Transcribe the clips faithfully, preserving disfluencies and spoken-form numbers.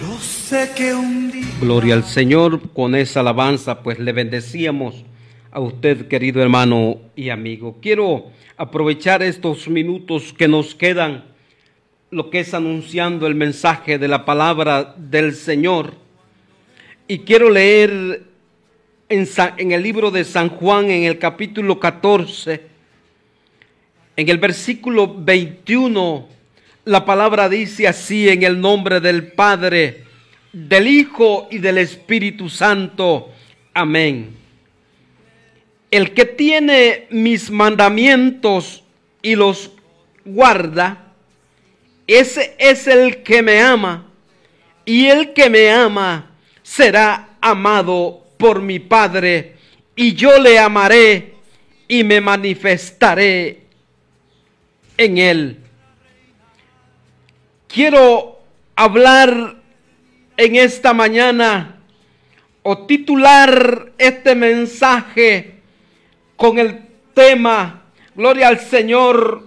Yo sé que un día... Gloria al Señor. Con esa alabanza pues le bendecíamos a usted, querido hermano y amigo. Quiero aprovechar estos minutos que nos quedan, lo que es anunciando el mensaje de la palabra del Señor. Y quiero leer en, San, en el libro de San Juan, en el capítulo catorce, en el versículo veintiuno, la palabra dice así: en el nombre del Padre, del Hijo y del Espíritu Santo. Amén. El que tiene mis mandamientos y los guarda, ese es el que me ama, y el que me ama será amado por mi Padre, y yo le amaré y me manifestaré en él. Quiero hablar en esta mañana o titular este mensaje con el tema, gloria al Señor,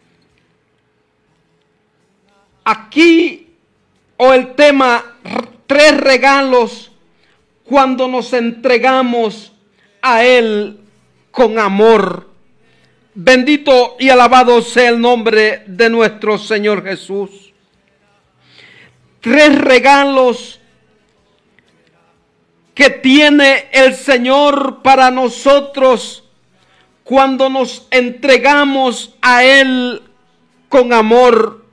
aquí, o el tema, tres regalos cuando nos entregamos a Él con amor. Bendito y alabado sea el nombre de nuestro Señor Jesús. Tres regalos que tiene el Señor para nosotros cuando nos entregamos a Él con amor.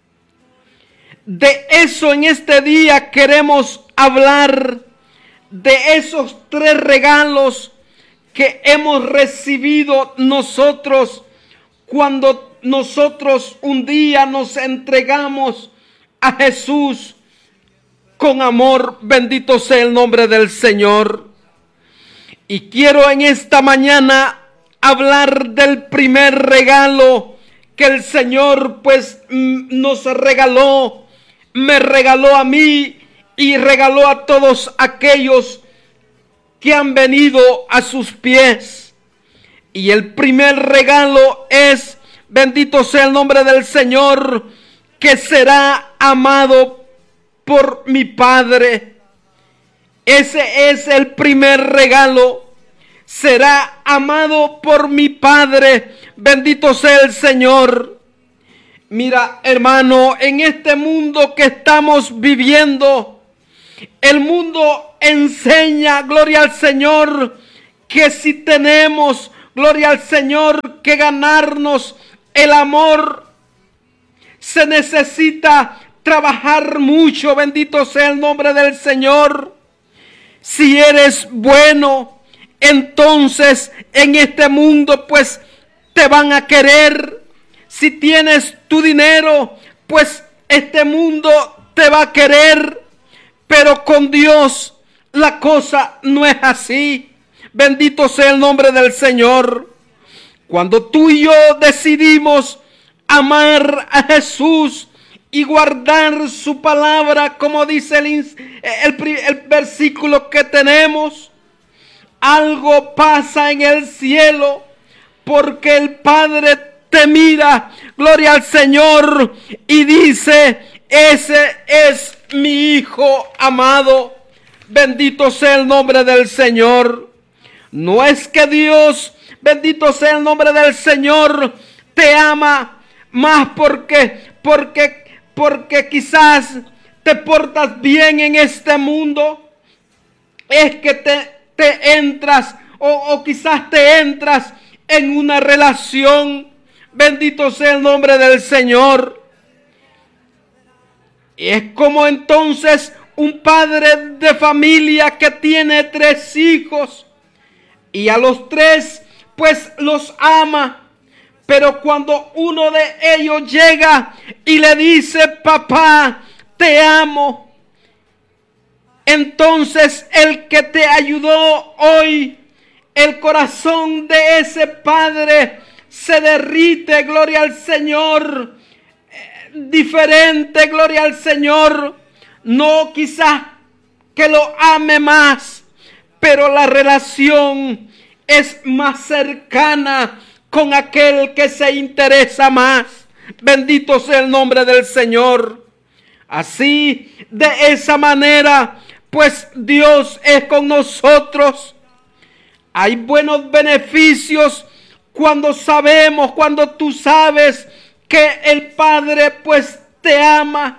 De eso en este día queremos hablar, de esos tres regalos que hemos recibido nosotros cuando nosotros un día nos entregamos a Jesús con amor. Bendito sea el nombre del Señor. Y quiero en esta mañana hablar del primer regalo que el Señor pues nos regaló, me regaló a mí y regaló a todos aquellos que han venido a sus pies. Y el primer regalo es, bendito sea el nombre del Señor, que será amado por mi Padre. Ese es el primer regalo. Será amado por mi Padre. Bendito sea el Señor. Mira, hermano, en este mundo que estamos viviendo, el mundo enseña, gloria al Señor, que si tenemos, gloria al Señor, que ganarnos el amor, se necesita trabajar mucho. Bendito sea el nombre del Señor. Si eres bueno, entonces en este mundo pues te van a querer. Si tienes tu dinero, pues este mundo te va a querer. Pero con Dios la cosa no es así. Bendito sea el nombre del Señor. Cuando tú y yo decidimos amar a Jesús y guardar su palabra, como dice el, el, el versículo que tenemos, algo pasa en el cielo, porque el Padre te mira, gloria al Señor, y dice: ese es mi Hijo amado. Bendito sea el nombre del Señor. No es que Dios, bendito sea el nombre del Señor, te ama más porque, porque, porque quizás te portas bien en este mundo. Es que te, te entras o, o quizás te entras en una relación. Bendito sea el nombre del Señor. Es como entonces un padre de familia que tiene tres hijos y a los tres pues los ama. Pero cuando uno de ellos llega y le dice: papá, te amo, entonces el que te ayudó hoy, el corazón de ese padre se derrite, gloria al Señor, eh, diferente, gloria al Señor. No quizás que lo ame más, pero la relación es más cercana con aquel que se interesa más. Bendito sea el nombre del Señor. Así, de esa manera, pues Dios es con nosotros. Hay buenos beneficios cuando sabemos, cuando tú sabes que el Padre pues te ama.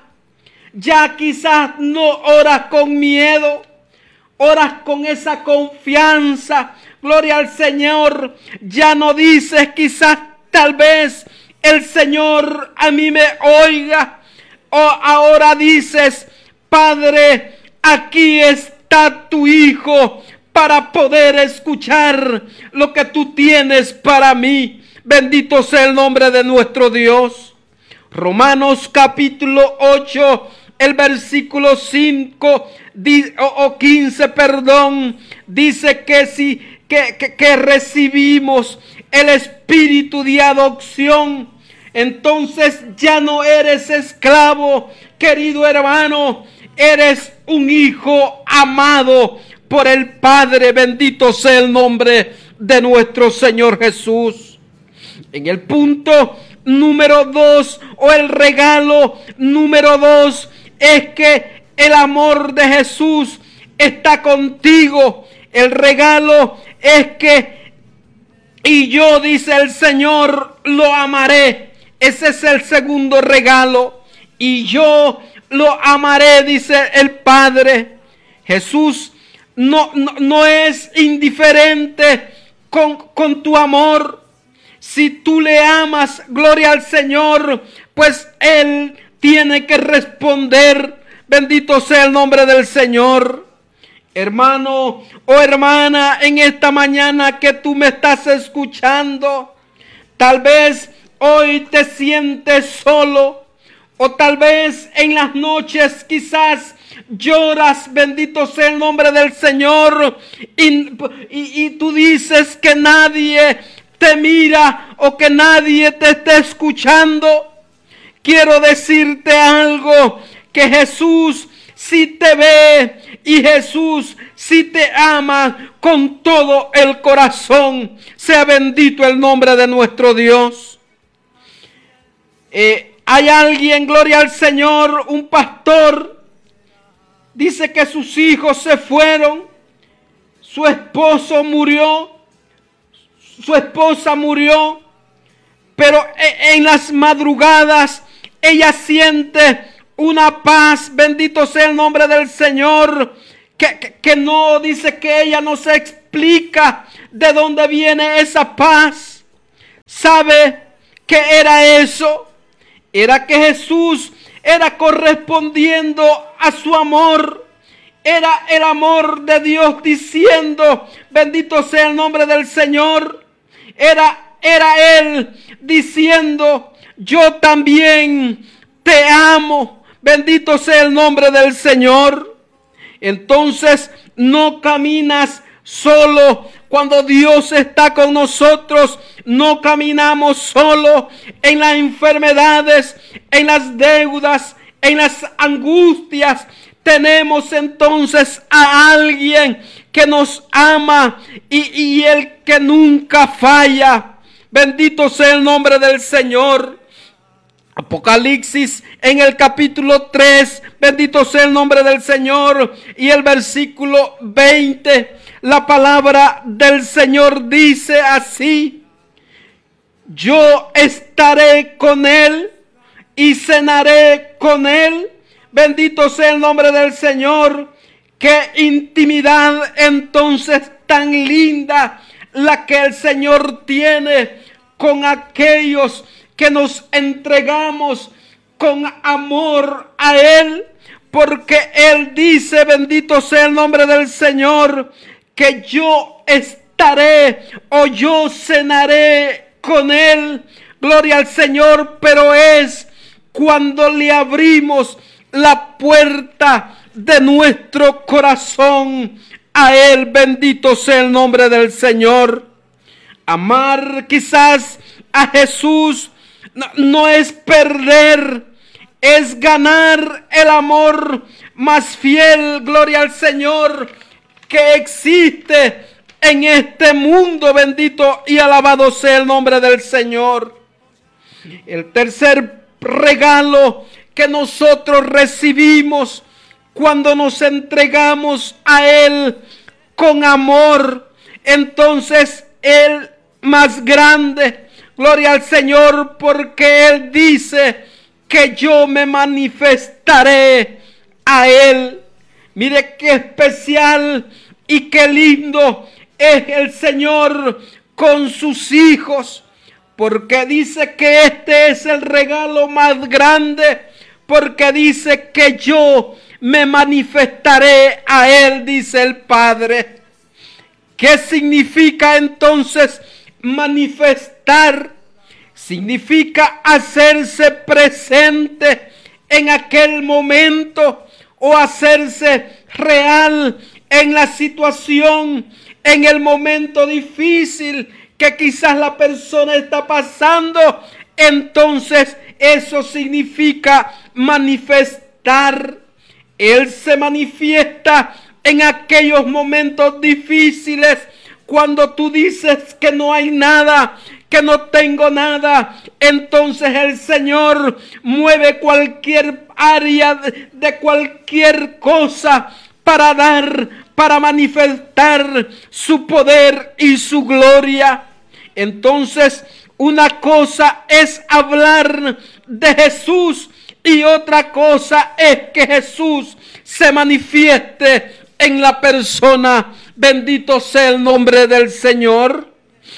Ya quizás no oras con miedo, oras con esa confianza. Gloria al Señor. Ya no dices quizás tal vez el Señor a mí me oiga. O ahora dices, Padre, aquí está tu Hijo para poder escuchar lo que tú tienes para mí. Bendito sea el nombre de nuestro Dios. Romanos capítulo ocho, el versículo cinco o quince, perdón, dice que si que, que, que recibimos el espíritu de adopción, entonces ya no eres esclavo, querido hermano, eres un hijo amado por el Padre. Bendito sea el nombre de nuestro Señor Jesús. En el punto número dos, o el regalo número dos, es que el amor de Jesús está contigo. El regalo es que, y yo, dice el Señor, lo amaré. Ese es el segundo regalo. Y yo lo amaré, dice el Padre. Jesús no, no, no es indiferente con, con tu amor. Si tú le amas, gloria al Señor, pues Él tiene que responder. Bendito sea el nombre del Señor. Hermano o hermana, en esta mañana que tú me estás escuchando, tal vez hoy te sientes solo, o tal vez en las noches quizás lloras. Bendito sea el nombre del Señor, y, y, y tú dices que nadie te mira o que nadie te esté escuchando. Quiero decirte algo, que Jesús sí te ve y Jesús sí te ama con todo el corazón. Sea bendito el nombre de nuestro Dios. Eh, hay alguien, gloria al Señor, un pastor, dice que sus hijos se fueron, su esposo murió, su esposa murió, pero en las madrugadas ella siente una paz. Bendito sea el nombre del Señor, que, que, que no, dice que ella no se explica de dónde viene esa paz. ¿Sabe qué era eso? Era que Jesús era correspondiendo a su amor. Era el amor de Dios diciendo, bendito sea el nombre del Señor. Era, era Él diciendo, yo también te amo. Bendito sea el nombre del Señor. Entonces no caminas solo. Cuando Dios está con nosotros, no caminamos solo en las enfermedades, en las deudas, en las angustias. Tenemos entonces a alguien que nos ama y, y el que nunca falla. Bendito sea el nombre del Señor. Apocalipsis en el capítulo tres, bendito sea el nombre del Señor, y el versículo veinte, la palabra del Señor dice así: yo estaré con él y cenaré con él. Bendito sea el nombre del Señor. Qué intimidad entonces tan linda la que el Señor tiene con aquellos que nos entregamos con amor a Él, porque Él dice, bendito sea el nombre del Señor, que yo estaré o yo cenaré con Él. Gloria al Señor, pero es cuando le abrimos la puerta de nuestro corazón a Él. Bendito sea el nombre del Señor. Amar quizás a Jesús no, no es perder, es ganar el amor más fiel, gloria al Señor, que existe en este mundo. Bendito y alabado sea el nombre del Señor. El tercer regalo que nosotros recibimos cuando nos entregamos a Él con amor. Entonces Él más grande, gloria al Señor, porque Él dice que yo me manifestaré a Él. Mire qué especial y qué lindo es el Señor con sus hijos, porque dice que este es el regalo más grande, porque dice que yo me manifestaré a Él, dice el Padre. ¿Qué significa entonces manifestar? Significa hacerse presente en aquel momento o hacerse real en la situación, en el momento difícil que quizás la persona está pasando. Entonces eso significa manifestar. Él se manifiesta en aquellos momentos difíciles, cuando tú dices que no hay nada, que no tengo nada. Entonces el Señor mueve cualquier área de cualquier cosa para dar, para manifestar su poder y su gloria. Entonces, una cosa es hablar de Jesús y otra cosa es que Jesús se manifieste en la persona. Bendito sea el nombre del Señor.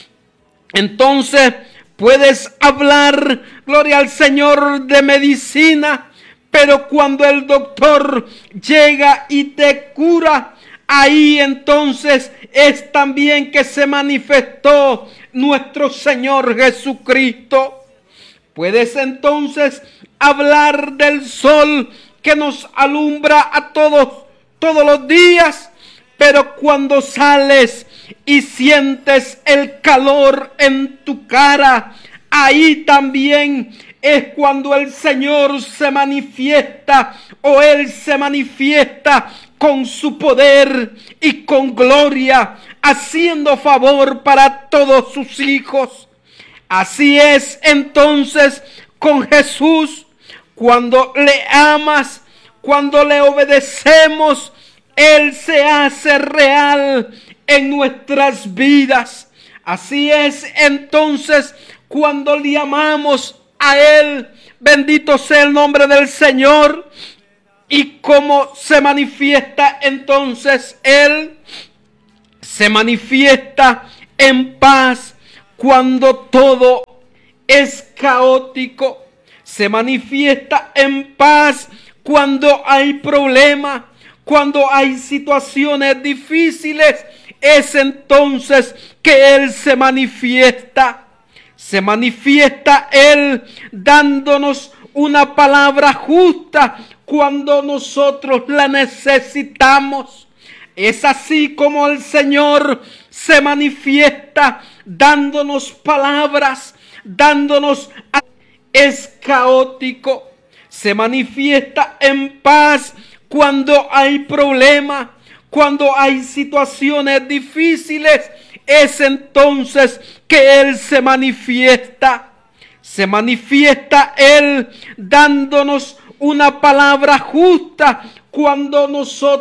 Entonces, puedes hablar, gloria al Señor, de medicina, pero cuando el doctor llega y te cura, ahí entonces es también que se manifestó nuestro Señor Jesucristo. Puedes entonces hablar del sol que nos alumbra a todos, todos los días, pero cuando sales y sientes el calor en tu cara, ahí también es cuando el Señor se manifiesta, o Él se manifiesta con su poder y con gloria, haciendo favor para todos sus hijos. Así es entonces con Jesús. Cuando le amas, cuando le obedecemos, Él se hace real en nuestras vidas. Así es entonces cuando le amamos a Él. Bendito sea el nombre del Señor. Y cómo se manifiesta entonces Él. Se manifiesta en paz cuando todo es caótico. Se manifiesta en paz cuando hay problemas, cuando hay situaciones difíciles. Es entonces que Él se manifiesta. Se manifiesta Él dándonos una palabra justa cuando nosotros la necesitamos. Es así como el Señor se manifiesta dándonos palabras, dándonos... Es caótico. Se manifiesta en paz cuando hay problemas, cuando hay situaciones difíciles. Es entonces que Él se manifiesta. Se manifiesta Él dándonos una palabra justa cuando nosotros